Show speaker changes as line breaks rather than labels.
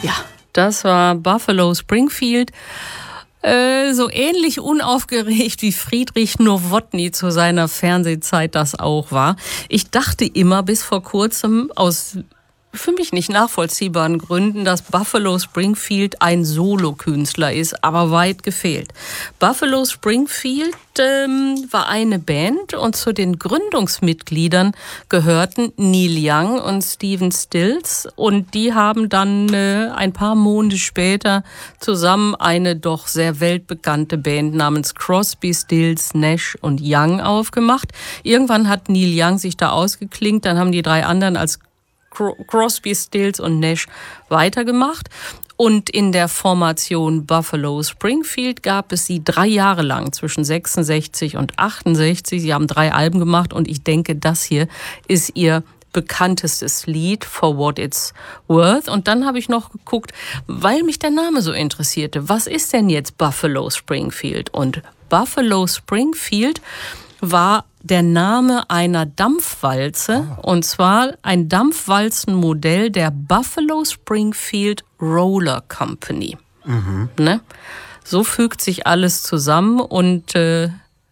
Ja, das war Buffalo Springfield. So ähnlich unaufgeregt wie Friedrich Nowotny zu seiner Fernsehzeit das auch war. Ich dachte immer bis vor kurzem aus für mich nicht nachvollziehbaren Gründen, dass Buffalo Springfield ein Solokünstler ist, aber weit gefehlt. Buffalo Springfield war eine Band und zu den Gründungsmitgliedern gehörten Neil Young und Stephen Stills und die haben dann ein paar Monate später zusammen eine doch sehr weltbekannte Band namens Crosby, Stills, Nash und Young aufgemacht. Irgendwann hat Neil Young sich da ausgeklinkt, dann haben die drei anderen als Crosby, Stills und Nash weitergemacht. Und in der Formation Buffalo Springfield gab es sie 3 Jahre lang, zwischen 66 und 68. Sie haben 3 Alben gemacht und ich denke, das hier ist ihr bekanntestes Lied, For What It's Worth. Und dann habe ich noch geguckt, weil mich der Name so interessierte, was ist denn jetzt Buffalo Springfield? Und Buffalo Springfield war der Name einer Dampfwalze, und zwar ein Dampfwalzenmodell der Buffalo Springfield Roller Company. Mhm. Ne? So fügt sich alles zusammen und